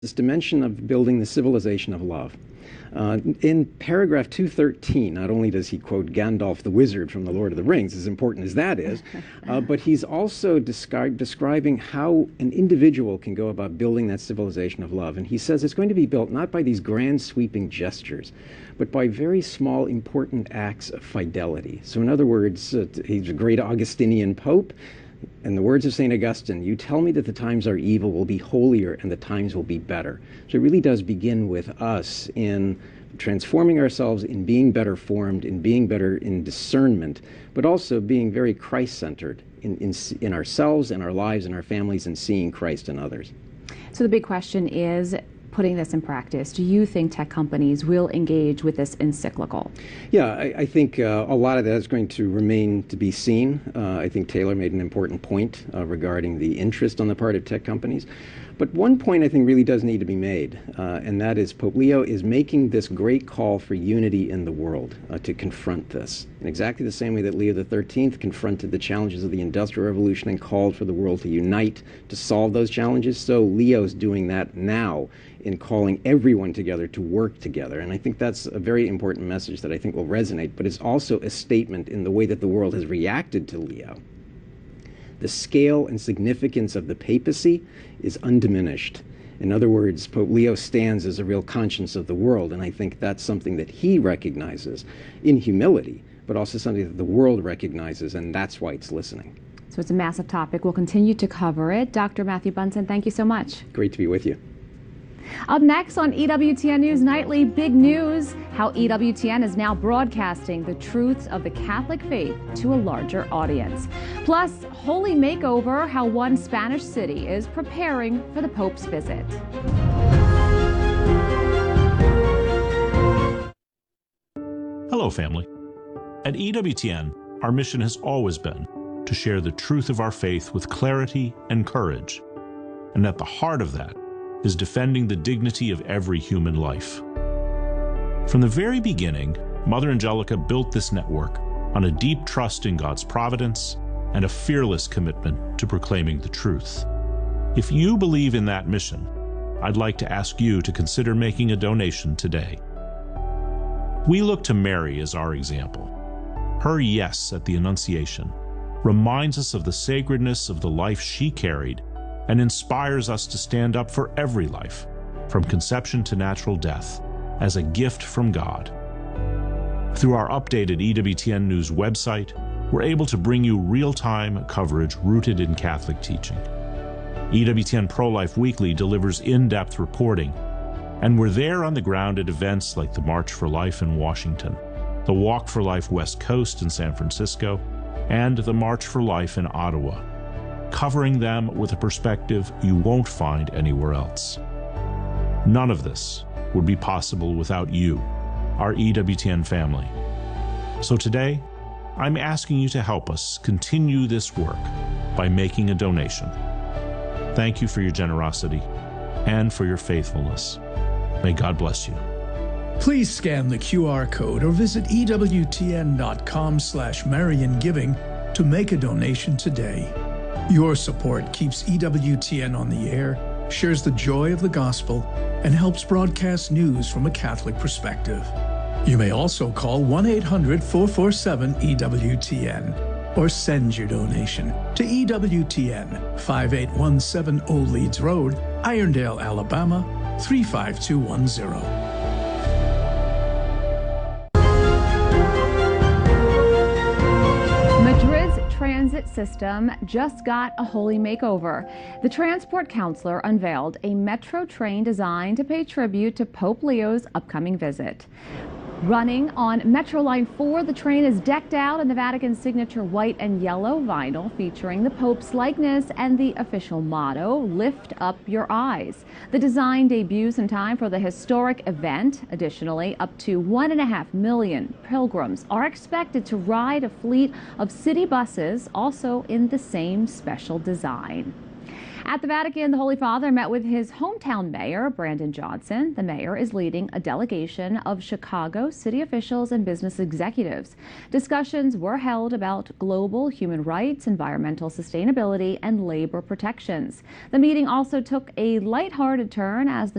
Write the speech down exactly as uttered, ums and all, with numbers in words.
this dimension of building the civilization of love. Uh, in paragraph two thirteen, not only does he quote Gandalf the Wizard from The Lord of the Rings, as important as that is, uh, but he's also descri describing how an individual can go about building that civilization of love. And he says it's going to be built not by these grand sweeping gestures, but by very small, important acts of fidelity. So in other words, uh, he's a great Augustinian pope. In the words of Saint Augustine, you tell me that the times are evil will be holier and the times will be better. So it really does begin with us in transforming ourselves, in being better formed, in being better in discernment, but also being very Christ-centered in, in, in ourselves and our lives and our families, and seeing Christ in others. So the big question is, putting this in practice, do you think tech companies will engage with this encyclical? Yeah, I, I think uh, a lot of that is going to remain to be seen. Uh, I think Taylor made an important point uh, regarding the interest on the part of tech companies. But one point I think really does need to be made, uh, and that is Pope Leo is making this great call for unity in the world uh, to confront this. In exactly the same way that Leo the thirteenth confronted the challenges of the Industrial Revolution and called for the world to unite to solve those challenges, so Leo's doing that now in calling everyone together to work together. And I think that's a very important message that I think will resonate, but it's also a statement in the way that the world has reacted to Leo. The scale and significance of the papacy is undiminished. In other words, Pope Leo stands as a real conscience of the world, and I think that's something that he recognizes in humility, but also something that the world recognizes, and that's why it's listening. So it's a massive topic. We'll continue to cover it. Doctor Matthew Bunson, thank you so much. Great to be with you. Up next on E W T N News Nightly, big news, how E W T N is now broadcasting the truths of the Catholic faith to a larger audience. Plus, holy makeover, how one Spanish city is preparing for the Pope's visit. Hello, family. At E W T N, our mission has always been to share the truth of our faith with clarity and courage. And at the heart of that is defending the dignity of every human life. From the very beginning, Mother Angelica built this network on a deep trust in God's providence and a fearless commitment to proclaiming the truth. If you believe in that mission, I'd like to ask you to consider making a donation today. We look to Mary as our example. Her yes at the Annunciation reminds us of the sacredness of the life she carried and inspires us to stand up for every life, from conception to natural death, as a gift from God. Through our updated E W T N News website, we're able to bring you real-time coverage rooted in Catholic teaching. E W T N Pro-Life Weekly delivers in-depth reporting, and we're there on the ground at events like the March for Life in Washington, the Walk for Life West Coast in San Francisco, and the March for Life in Ottawa, covering them with a perspective you won't find anywhere else. None of this would be possible without you, our E W T N family. So today, I'm asking you to help us continue this work by making a donation. Thank you for your generosity and for your faithfulness. May God bless you. Please scan the Q R code or visit E W T N dot com slash Marian Giving to make a donation today. Your support keeps E W T N on the air, shares the joy of the gospel, and helps broadcast news from a Catholic perspective. You may also call one eight hundred, four four seven, E W T N or send your donation to E W T N, five eight one seven Old Leeds Road, Irondale, Alabama, three five two one zero. Transit system just got a holy makeover. The Transport Counselor unveiled a metro train designed to pay tribute to Pope Leo's upcoming visit. Running on Metro Line four, the train is decked out in the Vatican signature white and yellow vinyl featuring the Pope's likeness and the official motto, "Lift up your eyes." The design debuts in time for the historic event. Additionally, up to one and a half million pilgrims are expected to ride a fleet of city buses, also in the same special design. At the Vatican, the Holy Father met with his hometown mayor, Brandon Johnson. The mayor is leading a delegation of Chicago city officials and business executives. Discussions were held about global human rights, environmental sustainability, and labor protections. The meeting also took a lighthearted turn as the